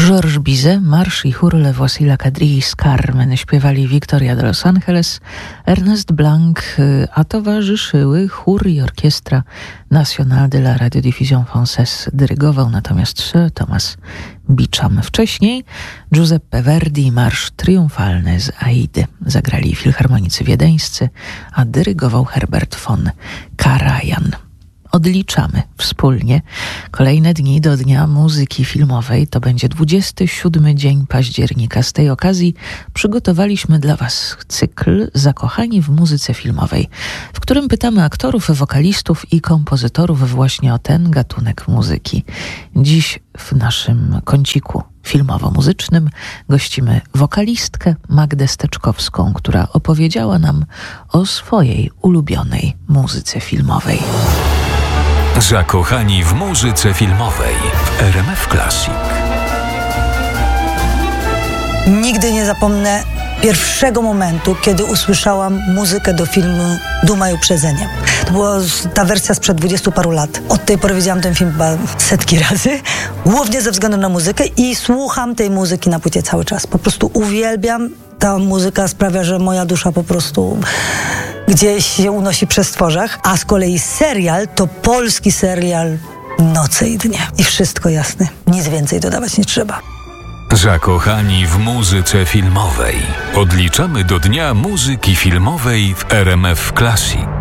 Georges Bizet, marsz i chór Le Voici la quadrille z Carmen śpiewali Victoria de Los Angeles, Ernest Blanc, a towarzyszyły chór i orkiestra Nationale de la Radiodiffusion Française. Dyrygował natomiast Sir Thomas Beecham. Wcześniej Giuseppe Verdi, marsz triumfalny z Aidy. Zagrali filharmonicy wiedeńscy, a dyrygował Herbert von Karajan. Odliczamy wspólnie kolejne dni do Dnia Muzyki Filmowej. To będzie 27 dzień października. Z tej okazji przygotowaliśmy dla Was cykl Zakochani w muzyce filmowej, w którym pytamy aktorów, wokalistów i kompozytorów właśnie o ten gatunek muzyki. Dziś w naszym kąciku filmowo-muzycznym gościmy wokalistkę Magdę Steczkowską, która opowiedziała nam o swojej ulubionej muzyce filmowej. Zakochani w muzyce filmowej w RMF Classic. Nigdy nie zapomnę pierwszego momentu, kiedy usłyszałam muzykę do filmu Duma i uprzedzenie. To była ta wersja sprzed 20 paru lat. Od tej pory widziałam ten film chyba setki razy, głównie ze względu na muzykę i słucham tej muzyki na płycie cały czas. Po prostu uwielbiam. Ta muzyka sprawia, że moja dusza po prostu gdzieś się unosi przez stworzach. A z kolei serial to polski serial Noce i dnie. I wszystko jasne. Nic więcej dodawać nie trzeba. Zakochani w muzyce filmowej. Odliczamy do Dnia Muzyki Filmowej w RMF Classic.